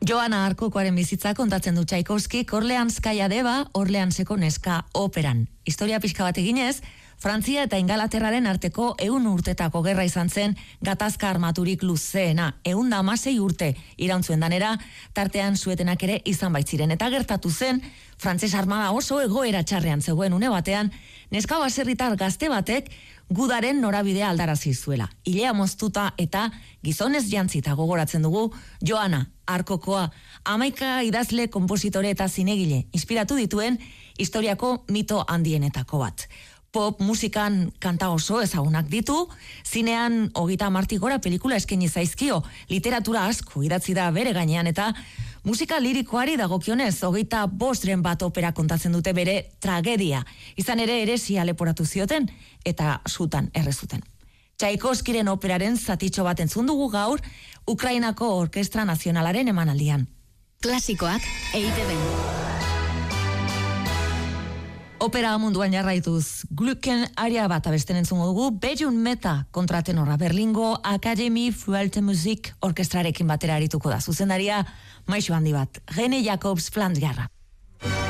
Joana Arkokoaren bizitza kontatzen du Tchaikovsky Orleanskaya Deba, Orleanseko neska operan. Historia pixka bat eginez, Frantzia eta Ingalaterraren arteko 100 urtetako gerra izan zen gatazka armaturik luzeena, 116 urte irauntzuen danera, tartean suetenak ere izan baitziren. Eta gertatu zen, frantses armada oso egoera txarrean zegoen une batean, neska baserritar gazte batek gudaren norabidea aldarazi zuela. Ilea moztuta eta gizonez jantzita gogoratzen dugu Joana Arkokoa, 11 idazle, konpositore eta zinegile inspiratu dituen historiako mito handienetako bat. Pop musikan kanta oso ezagunak ditu, zinean 30 gora pelikula eskaini zaizkio, literatura asko idatzi da bere gainean eta musika lirikoari dagokionez 25 bat opera kontatzen dute bere tragedia. Izan ere heresia leporatu zioten eta sutan errezuten. Tchaikovskyren operaren zatitxo bat entzun dugu gaur Ukrainako Orkestra Nazionalaren emanaldian. Klasikoak EITB. Opera munduan jarraituz, Glucken aria bat abesten entzungo dugu, Bejun Meta kontratenorra Berlingo Academy Fuelte Musik orkestrarekin batera arituko da. Zuzendaria Maisu handi bat, Gene Jacobs Flandriarra.